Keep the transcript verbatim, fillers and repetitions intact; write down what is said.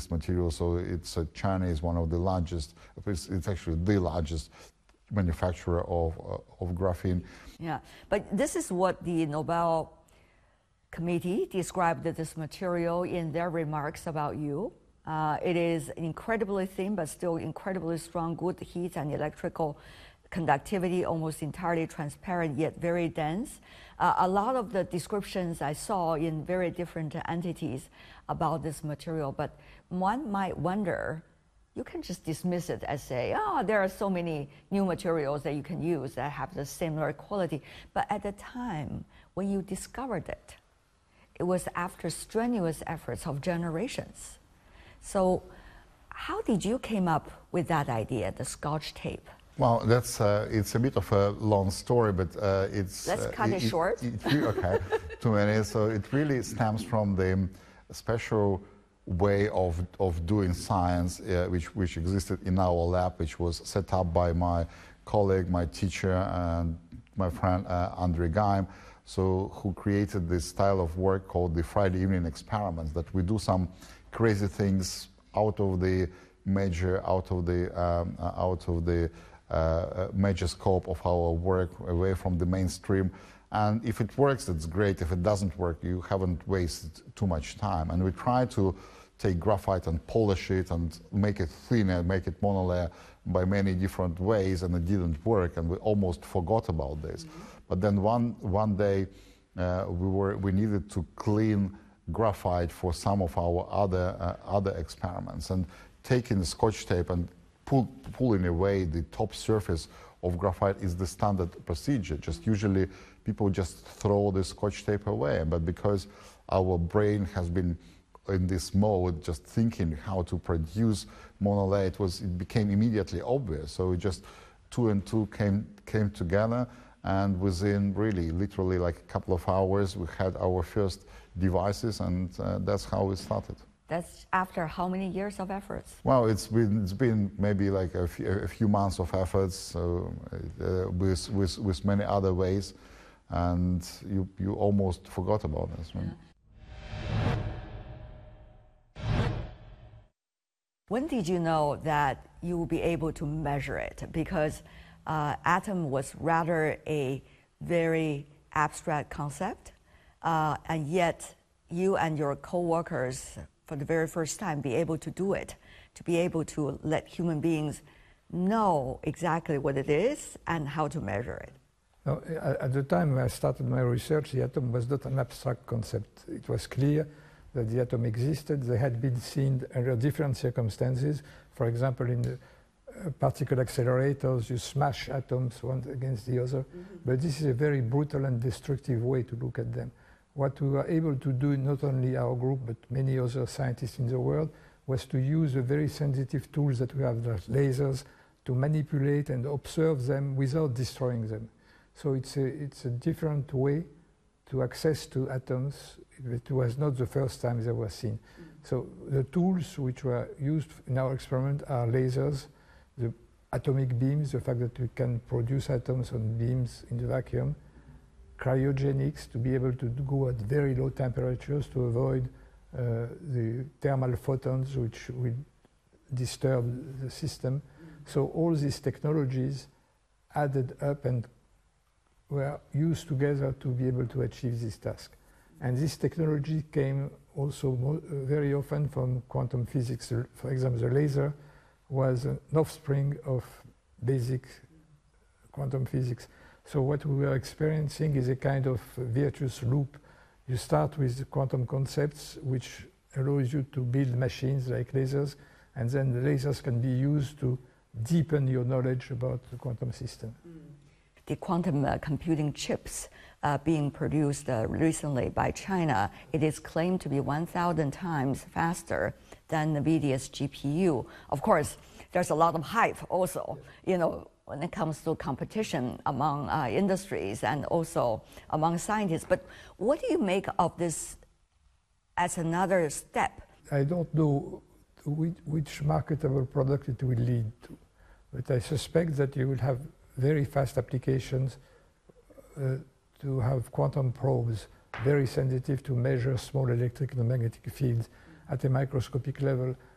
this material. So it's uh, China is one of the largest, it's, it's actually the largest manufacturer of, uh, of graphene. Yeah, but this is what the Nobel Committee described this material in their remarks about you. Uh, it is incredibly thin, but still incredibly strong, good heat and electrical conductivity, almost entirely transparent, yet very dense. Uh, a lot of the descriptions I saw in very different entities about this material, but one might wonder, you can just dismiss it as say, oh, there are so many new materials that you can use that have the similar quality. But at the time when you discovered it, it was after strenuous efforts of generations. So how did you came up with that idea, the Scotch tape? Well, that's uh, it's a bit of a long story, but uh, it's let's uh, cut it, it short. It, it, okay, two minutes. So it really stems from the special way of of doing science, uh, which which existed in our lab, which was set up by my colleague, my teacher, and my friend uh, Andre Geim. So who created this style of work called the Friday evening experiments, that we do some crazy things out of the major, out of the um, out of the uh, major scope of our work, away from the mainstream. And if it works, it's great. If it doesn't work, you haven't wasted too much time. And we try to take graphite and polish it and make it thinner, make it monolayer by many different ways, and it didn't work, and we almost forgot about this. Mm-hmm. But then one one day uh, we were we needed to clean graphite for some of our other uh, other experiments, and taking Scotch tape and pull, pulling away the top surface of graphite is the standard procedure. Just usually people just throw the Scotch tape away, but because our brain has been in this mode, just thinking how to produce monolayer, it was it became immediately obvious. So it just two and two came came together, and within really literally like a couple of hours we had our first devices, and uh, that's how we started. That's after how many years of efforts? Well, it's been it's been maybe like a few, a few months of efforts, so, uh, with with with many other ways, and you you almost forgot about this, right? Yeah. When did you know that you will be able to measure it? Because uh, atom was rather a very abstract concept, uh, and yet you and your co-workers, for the very first time, be able to do it, to be able to let human beings know exactly what it is and how to measure it. No, at the time when I started my research, the atom was not an abstract concept. It was clear that the atom existed. They had been seen under different circumstances. For example, in the uh, particle accelerators, you smash atoms one against the other. Mm-hmm. But this is a very brutal and destructive way to look at them. What we were able to do, not only our group, but many other scientists in the world, was to use the very sensitive tools that we have, like lasers, to manipulate and observe them without destroying them. So it's a, it's a different way to access to atoms. It was not the first time they were seen. Mm. So the tools which were used in our experiment are lasers, the atomic beams, the fact that we can produce atoms on beams in the vacuum, cryogenics, to be able to go at very low temperatures to avoid uh, the thermal photons which will disturb the system. Mm. So all these technologies added up and were used together to be able to achieve this task. And this technology came also mo uh, very often from quantum physics. For example, the laser was an offspring of basic quantum physics. So what we were experiencing is a kind of virtuous loop. You start with the quantum concepts, which allows you to build machines like lasers, and then the lasers can be used to deepen your knowledge about the quantum system. Mm. The quantum uh, computing chips uh, being produced uh, recently by China, it is claimed to be one thousand times faster than NVIDIA's G P U. Of course, there's a lot of hype also, you know, when it comes to competition among uh, industries and also among scientists. But what do you make of this as another step? I don't know which, which marketable product it will lead to, but I suspect that you will have very fast applications uh, to have quantum probes, very sensitive to measure small electric and magnetic fields at a microscopic level,